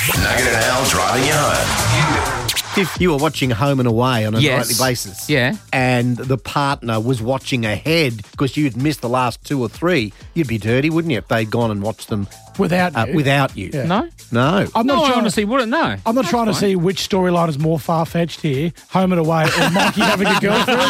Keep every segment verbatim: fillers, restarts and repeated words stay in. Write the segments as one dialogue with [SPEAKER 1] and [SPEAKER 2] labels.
[SPEAKER 1] Nugget and Al driving you home.
[SPEAKER 2] If you were watching Home and Away on a
[SPEAKER 3] Yes.
[SPEAKER 2] nightly basis,
[SPEAKER 3] Yeah.
[SPEAKER 2] and the partner was watching ahead because you'd missed the last two or three, you'd be dirty, wouldn't you, if they'd gone and watched them
[SPEAKER 4] Without
[SPEAKER 2] uh,
[SPEAKER 4] you.
[SPEAKER 2] without you?
[SPEAKER 4] Yeah.
[SPEAKER 3] No?
[SPEAKER 2] No.
[SPEAKER 4] I'm
[SPEAKER 3] No,
[SPEAKER 4] not
[SPEAKER 3] I
[SPEAKER 4] trying
[SPEAKER 3] honestly wouldn't know.
[SPEAKER 4] I'm not trying to see which storyline is more far-fetched here, Home and Away or Mikey having a girlfriend.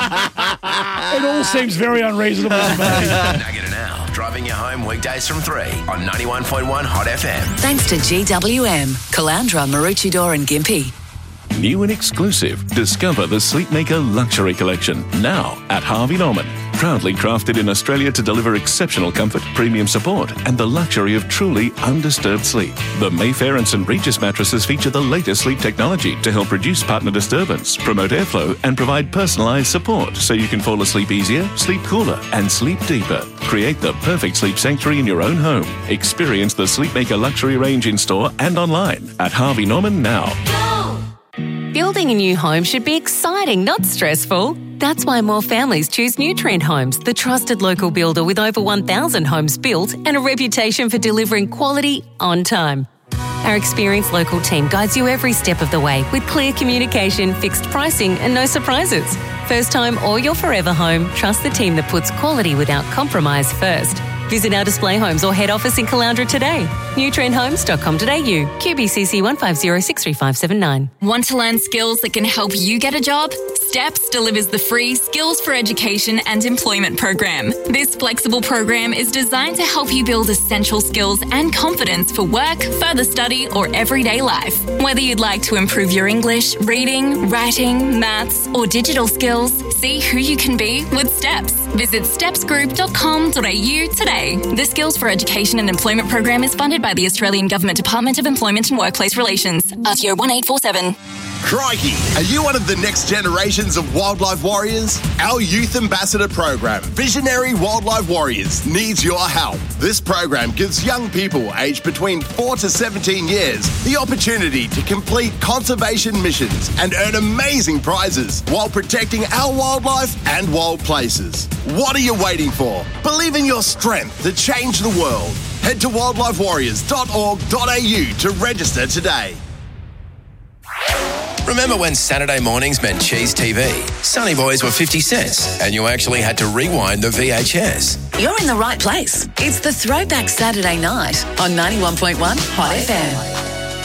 [SPEAKER 4] It all seems very unreasonable to me.
[SPEAKER 1] Nugget and Al driving you home weekdays from three on ninety-one point one Hot F M.
[SPEAKER 5] Thanks to G W M, Calandra, Maroochydore and Gympie.
[SPEAKER 6] New and exclusive. Discover the Sleepmaker Luxury Collection now at Harvey Norman. Proudly crafted in Australia to deliver exceptional comfort, premium support, and the luxury of truly undisturbed sleep. The Mayfair and St Regis mattresses feature the latest sleep technology to help reduce partner disturbance, promote airflow, and provide personalised support so you can fall asleep easier, sleep cooler, and sleep deeper. Create the perfect sleep sanctuary in your own home. Experience the Sleepmaker Luxury range in store and online at Harvey Norman now.
[SPEAKER 7] Building a new home should be exciting, not stressful. That's why more families choose Nutrient Homes, the trusted local builder with over one thousand homes built and a reputation for delivering quality on time. Our experienced local team guides you every step of the way with clear communication, fixed pricing and no surprises. First time or your forever home, trust the team that puts quality without compromise first. Visit our display homes or head office in Calandra today. nutrient homes dot com dot a u, Q B C C one five zero six three five seven nine.
[SPEAKER 8] Want to learn skills that can help you get a job? STEPS delivers the free Skills for Education and Employment program. This flexible program is designed to help you build essential skills and confidence for work, further study, or everyday life. Whether you'd like to improve your English, reading, writing, maths, or digital skills, see who you can be with STEPS. Visit steps group dot com dot a u today. The Skills for Education and Employment program is funded by the Australian Government Department of Employment and Workplace Relations. R T O one eight four seven.
[SPEAKER 9] Crikey, are you one of the next generations of wildlife warriors? Our Youth Ambassador program, Visionary Wildlife Warriors, needs your help. This program gives young people aged between four to seventeen years the opportunity to complete conservation missions and earn amazing prizes while protecting our wildlife and wild places. What are you waiting for? Believe in your strength to change the world. Head to wildlife warriors dot org dot a u to register today.
[SPEAKER 1] Remember when Saturday mornings meant Cheese T V? Sunny Boys were fifty cents and you actually had to rewind the V H S.
[SPEAKER 5] You're in the right place. It's the Throwback Saturday Night on ninety-one point one Hot F M.